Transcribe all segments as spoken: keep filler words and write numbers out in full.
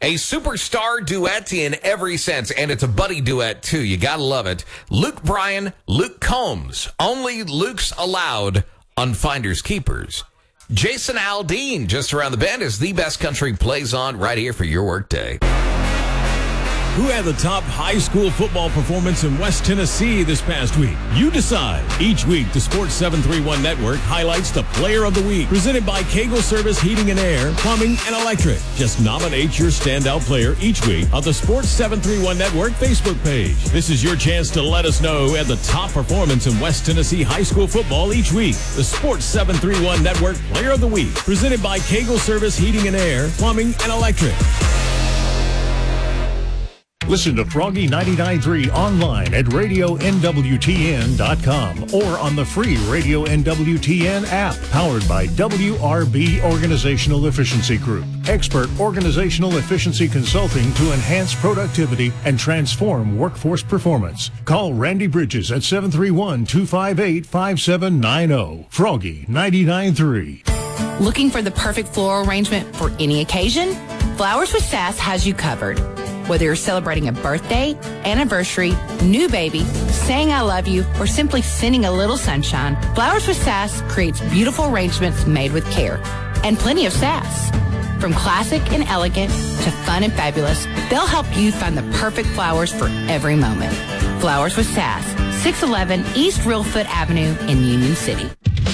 A superstar duet in every sense, and it's a buddy duet, too. You gotta love it. Luke Bryan, Luke Combs. Only Luke's allowed on Finders Keepers. Jason Aldean, just around the bend, as The Best Country plays on right here for your workday. Who had the top high school football performance in West Tennessee this past week? You decide. Each week, the Sports seven thirty-one Network highlights the Player of the Week, presented by Kegel Service Heating and Air, Plumbing, and Electric. Just nominate your standout player each week on the Sports seven thirty-one Network Facebook page. This is your chance to let us know who had the top performance in West Tennessee high school football each week. The Sports seven thirty-one Network Player of the Week, presented by Kegel Service Heating and Air, Plumbing, and Electric. Listen to Froggy ninety-nine point three online at radio N W T N dot com or on the free Radio N W T N app, powered by W R B Organizational Efficiency Group. Expert organizational efficiency consulting to enhance productivity and transform workforce performance. Call Randy Bridges at seven three one, two five eight, five seven nine zero. Froggy ninety-nine point three. Looking for the perfect floral arrangement for any occasion? Flowers with Sass has you covered. Whether you're celebrating a birthday, anniversary, new baby, saying I love you, or simply sending a little sunshine, Flowers with Sass creates beautiful arrangements made with care. And plenty of sass. From classic and elegant to fun and fabulous, they'll help you find the perfect flowers for every moment. Flowers with Sass, six eleven East Reelfoot Avenue in Union City.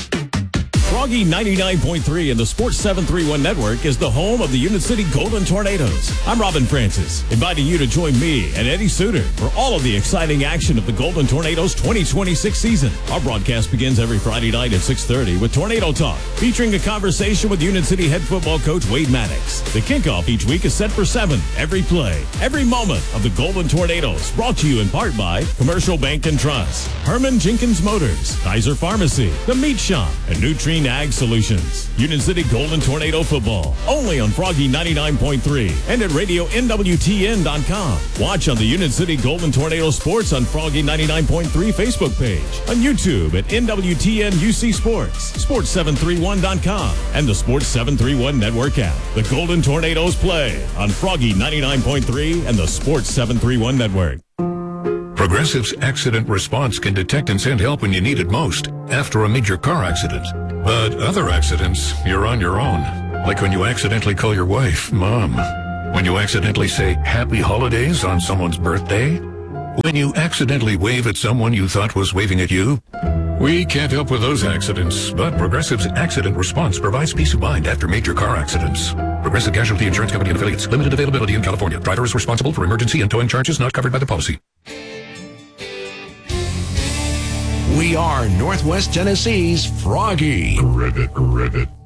Froggy ninety-nine point three and the Sports seven thirty-one Network is the home of the Union City Golden Tornadoes. I'm Robin Francis, inviting you to join me and Eddie Suter for all of the exciting action of the Golden Tornadoes twenty twenty-six season. Our broadcast begins every Friday night at six thirty with Tornado Talk, featuring a conversation with Union City head football coach Wade Maddox. The kickoff each week is set for seven. Every play, every moment of the Golden Tornadoes, brought to you in part by Commercial Bank and Trust, Herman Jenkins Motors, Kaiser Pharmacy, The Meat Shop, and Nutrien Ag Solutions. Union City Golden Tornado Football, only on Froggy ninety-nine point three and at radio N W T N dot com. Watch on the Union City Golden Tornado Sports on Froggy ninety-nine point three Facebook page, on YouTube at N W T N U C Sports, sports seven thirty-one dot com, and the Sports seven thirty-one Network app. The Golden Tornadoes play on Froggy ninety-nine point three and the Sports seven thirty-one Network. Progressive's accident response can detect and send help when you need it most, after a major car accident. But other accidents, you're on your own. Like when you accidentally call your wife Mom. When you accidentally say Happy Holidays on someone's birthday. When you accidentally wave at someone you thought was waving at you. We can't help with those accidents, but Progressive's accident response provides peace of mind after major car accidents. Progressive Casualty Insurance Company and Affiliates. Limited availability in California. Driver is responsible for emergency and towing charges not covered by the policy. We are Northwest Tennessee's Froggy. Ribbit, ribbit.